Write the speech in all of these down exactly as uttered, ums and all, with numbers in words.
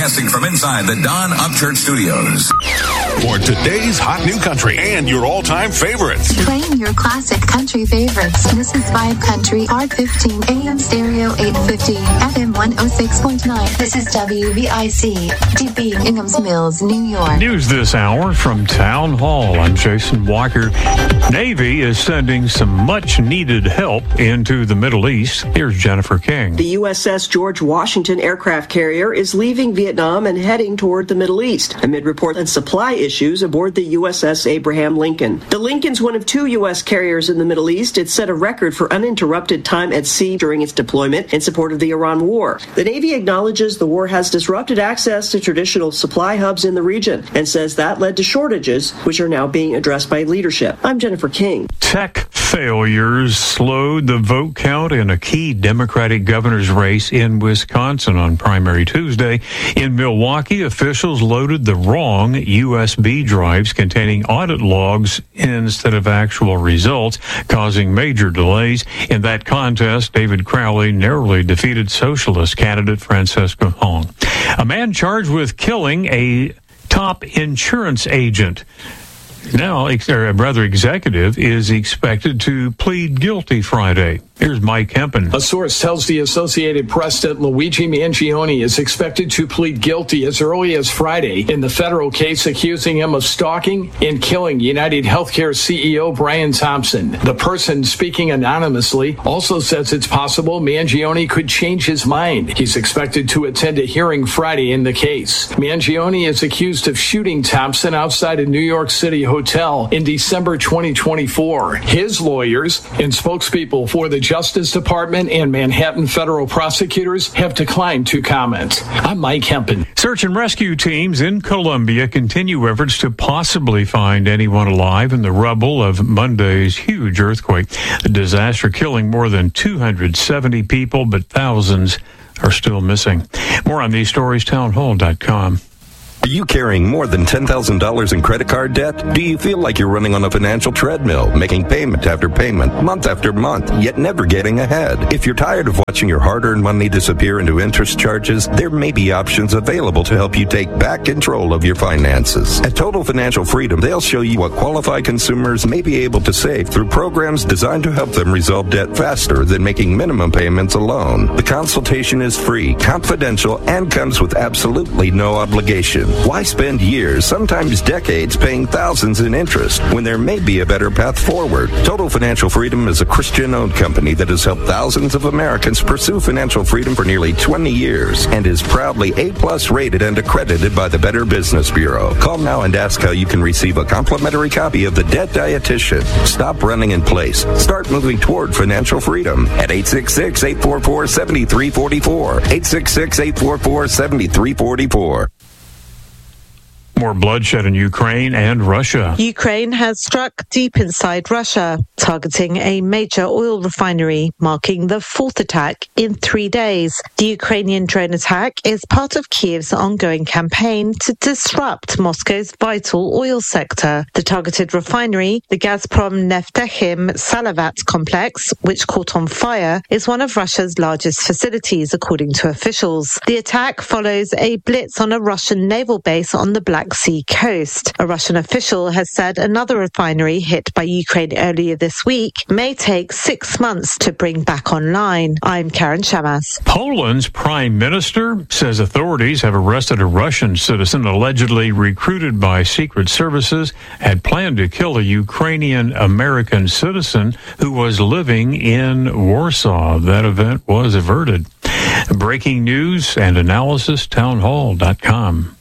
Broadcasting from inside the Don Upchurch Studios. For today's hot new country and your all-time favorites. Playing your classic country favorites. This is Vibe Country, R fifteen, A M stereo eight fifty, F M one oh six point nine. This is W V I C, D B, Inghams Mills, New York. News this hour from Town Hall. I'm Jason Walker. Navy is sending some much-needed help into the Middle East. Here's Jennifer King. The U S S George Washington aircraft carrier is leaving Vietnam and heading toward the Middle East amid reports of supply issues aboard the U S S Abraham Lincoln. The Lincoln's one of two U S carriers in the Middle East. It set a record for uninterrupted time at sea during its deployment in support of the Iran war. The Navy acknowledges the war has disrupted access to traditional supply hubs in the region and says that led to shortages, which are now being addressed by leadership. I'm Jennifer King. Tech failures slowed the vote count in a key Democratic governor's race in Wisconsin on primary Tuesday. In Milwaukee, officials loaded the wrong U S B drives containing audit logs instead of actual results, causing major delays. In that contest, David Crowley narrowly defeated socialist candidate Francesca Hong. A man charged with killing a top insurance agent, now, or rather executive, is expected to plead guilty Friday. Here's Mike Hempen. A source tells the Associated Press that Luigi Mangione is expected to plead guilty as early as Friday in the federal case accusing him of stalking and killing United Healthcare C E O Brian Thompson. The person speaking anonymously also says it's possible Mangione could change his mind. He's expected to attend a hearing Friday in the case. Mangione is accused of shooting Thompson outside a New York City hotel in December twenty twenty-four. His lawyers and spokespeople for the Justice Department and Manhattan federal prosecutors have declined to comment. I'm Mike Hempen. Search and rescue teams in Colombia continue efforts to possibly find anyone alive in the rubble of Monday's huge earthquake. The disaster killing more than two hundred seventy people, but thousands are still missing. More on these stories, town hall dot com. Are you carrying more than ten thousand dollars in credit card debt? Do you feel like you're running on a financial treadmill, making payment after payment, month after month, yet never getting ahead? If you're tired of watching your hard-earned money disappear into interest charges, there may be options available to help you take back control of your finances. At Total Financial Freedom, they'll show you what qualified consumers may be able to save through programs designed to help them resolve debt faster than making minimum payments alone. The consultation is free, confidential, and comes with absolutely no obligation. Why spend years, sometimes decades, paying thousands in interest when there may be a better path forward? Total Financial Freedom is a Christian-owned company that has helped thousands of Americans pursue financial freedom for nearly twenty years and is proudly A-plus rated and accredited by the Better Business Bureau. Call now and ask how you can receive a complimentary copy of The Debt Dietitian. Stop running in place. Start moving toward financial freedom at eight six six, eight four four, seven three four four, eight six six, eight four four, seven three four four. More bloodshed in Ukraine and Russia. Ukraine has struck deep inside Russia, targeting a major oil refinery, marking the fourth attack in three days. The Ukrainian drone attack is part of Kyiv's ongoing campaign to disrupt Moscow's vital oil sector. The targeted refinery, the Gazprom Neftechim Salavat complex, which caught on fire, is one of Russia's largest facilities, according to officials. The attack follows a blitz on a Russian naval base on the Black Sea coast. A Russian official has said another refinery hit by Ukraine earlier this week may take six months to bring back online. I'm Karen Shamas. Poland's prime minister says authorities have arrested a Russian citizen allegedly recruited by secret services, had planned to kill a Ukrainian American citizen who was living in Warsaw. That event was averted. Breaking news and analysis, town hall dot com.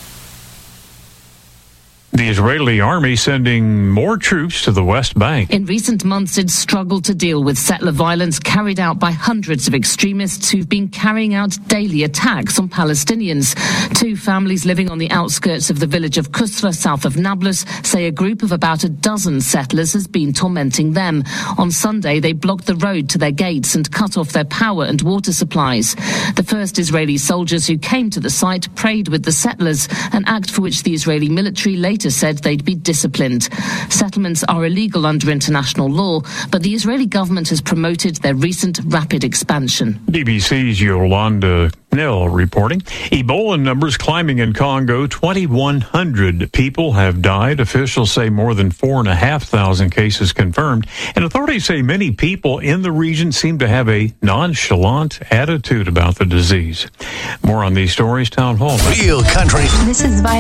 The Israeli army sending more troops to the West Bank. In recent months, it's struggled to deal with settler violence carried out by hundreds of extremists who've been carrying out daily attacks on Palestinians. Two families living on the outskirts of the village of Kusra, south of Nablus, say a group of about a dozen settlers has been tormenting them. On Sunday, they blocked the road to their gates and cut off their power and water supplies. The first Israeli soldiers who came to the site prayed with the settlers, an act for which the Israeli military later later said they'd be disciplined. Settlements are illegal under international law, but the Israeli government has promoted their recent rapid expansion. B B C's Yolanda Nell reporting. Ebola numbers climbing in Congo. twenty-one hundred people have died. Officials say more than four and a half thousand cases confirmed. And authorities say many people in the region seem to have a nonchalant attitude about the disease. More on these stories, Town Hall. Real country. This is